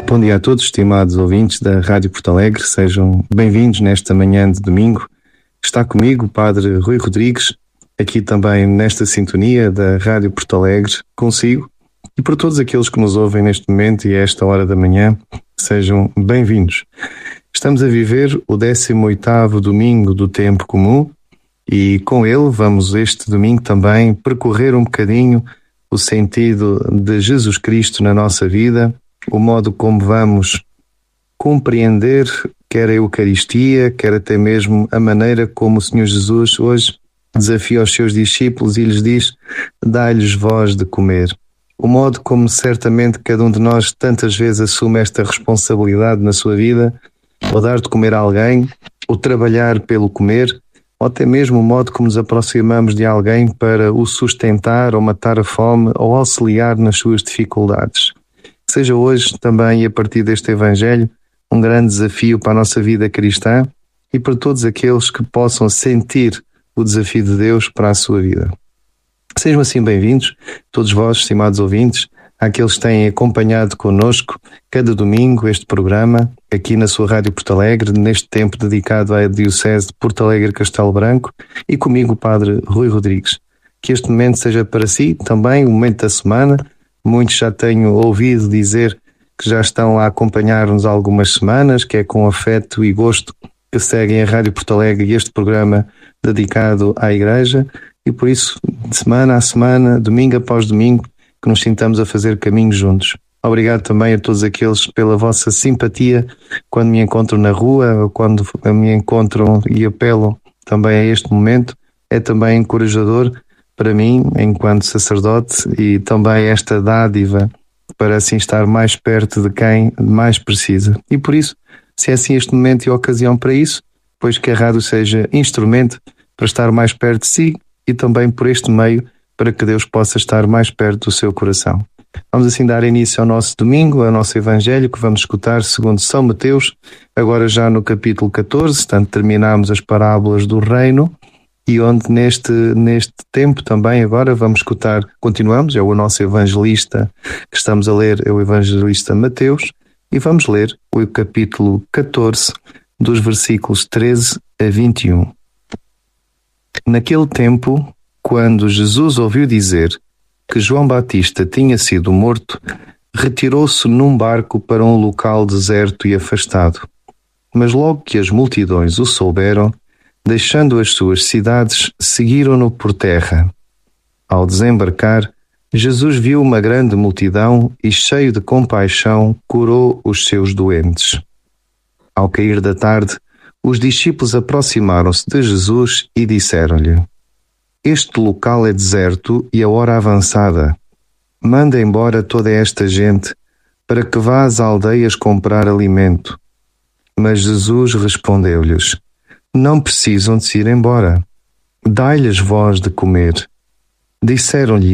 Bom dia a todos, estimados ouvintes da Rádio Porto Alegre. Sejam bem-vindos nesta manhã de domingo. Está comigo o Padre Rui Rodrigues, aqui também nesta sintonia da Rádio Porto Alegre, consigo. E por todos aqueles que nos ouvem neste momento e a esta hora da manhã, sejam bem-vindos. Estamos a viver o 18º domingo do tempo comum e com ele vamos este domingo também percorrer um bocadinho o sentido de Jesus Cristo na nossa vida, o modo como vamos compreender quer a Eucaristia, quer até mesmo a maneira como o Senhor Jesus hoje desafia os seus discípulos e lhes diz: dai-lhes vós de comer. O modo como certamente cada um de nós tantas vezes assume esta responsabilidade na sua vida, ou dar de comer a alguém, ou trabalhar pelo comer, ou até mesmo o modo como nos aproximamos de alguém para o sustentar ou matar a fome ou auxiliar nas suas dificuldades. Seja hoje também, a partir deste Evangelho, um grande desafio para a nossa vida cristã e para todos aqueles que possam sentir o desafio de Deus para a sua vida. Sejam assim bem-vindos, todos vós, estimados ouvintes, àqueles que têm acompanhado connosco cada domingo este programa, aqui na sua Rádio Porto Alegre, neste tempo dedicado à Diocese de Porto Alegre Castelo Branco, e comigo o Padre Rui Rodrigues. Que este momento seja para si também o momento da semana. Muitos já tenho ouvido dizer que já estão a acompanhar-nos há algumas semanas, que é com afeto e gosto que seguem a Rádio Porto Alegre e este programa dedicado à Igreja, e por isso, de semana a semana, domingo após domingo, que nos sintamos a fazer caminho juntos. Obrigado também a todos aqueles pela vossa simpatia quando me encontram na rua, ou quando me encontram e apelam também a este momento. É também encorajador para mim, enquanto sacerdote, e também esta dádiva para assim estar mais perto de quem mais precisa. E por isso, se é assim este momento e a ocasião para isso, pois que a rádio seja instrumento para estar mais perto de si e também por este meio para que Deus possa estar mais perto do seu coração. Vamos assim dar início ao nosso domingo, ao nosso Evangelho, que vamos escutar segundo São Mateus, agora já no capítulo 14, portanto terminamos as parábolas do reino, e onde neste tempo também agora vamos escutar, continuamos, é o nosso evangelista que estamos a ler, é o evangelista Mateus, e vamos ler o capítulo 14, dos versículos 13 a 21. Naquele tempo, quando Jesus ouviu dizer que João Batista tinha sido morto, retirou-se num barco para um local deserto e afastado. Mas logo que as multidões o souberam, deixando as suas cidades, seguiram-no por terra. Ao desembarcar, Jesus viu uma grande multidão e, cheio de compaixão, curou os seus doentes. Ao cair da tarde, os discípulos aproximaram-se de Jesus e disseram-lhe: este local é deserto e a hora avançada. Manda embora toda esta gente, para que vá às aldeias comprar alimento. Mas Jesus respondeu-lhes: não precisam de se ir embora. Dai-lhes vós de comer. Disseram-lhe